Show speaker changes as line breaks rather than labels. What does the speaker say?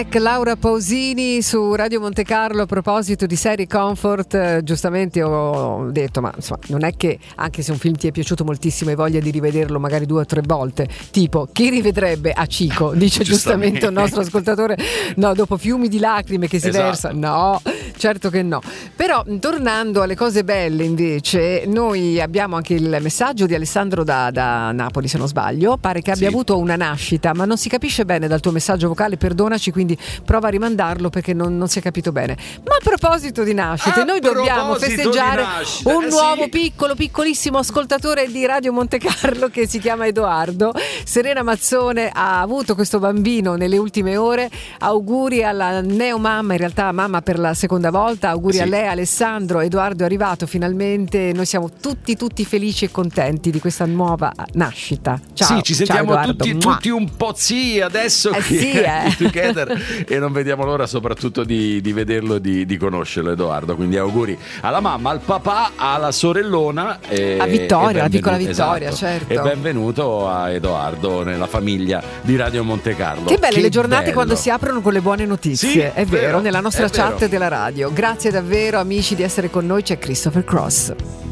Laura Pausini su Radio Monte Carlo. A proposito di serie comfort, giustamente ho detto, ma insomma, non è che anche se un film ti è piaciuto moltissimo hai voglia di rivederlo magari 2 o 3 volte, tipo chi rivedrebbe Hachiko, dice giustamente un nostro ascoltatore, no, dopo fiumi di lacrime che si versa, no, certo che no. Però tornando alle cose belle invece, noi abbiamo anche il messaggio di Alessandro da Napoli, se non sbaglio, pare che abbia avuto una nascita, ma non si capisce bene dal tuo messaggio vocale, perdonaci, quindi prova a rimandarlo perché non si è capito bene. Ma a proposito di nascite, noi dobbiamo festeggiare un nuovo piccolissimo ascoltatore di Radio Monte Carlo che si chiama Edoardo. Serena Mazzone ha avuto questo bambino nelle ultime ore. Auguri alla neomamma, in realtà mamma per la seconda volta. Auguri a lei, Alessandro. Edoardo è arrivato finalmente. Noi siamo tutti felici e contenti di questa nuova nascita. Ciao.
Sì, ci sentiamo tutti un po' adesso together. E non vediamo l'ora soprattutto di vederlo e di conoscerlo, Edoardo. Quindi auguri alla mamma, al papà, alla sorellona
a Vittoria, la piccola Vittoria, certo.
E benvenuto a Edoardo nella famiglia di Radio Monte Carlo.
Che belle le giornate quando si aprono con le buone notizie.
Sì,
è vero, nella nostra chat
vero.
della radio. Grazie davvero amici di essere con noi. C'è Christopher Cross.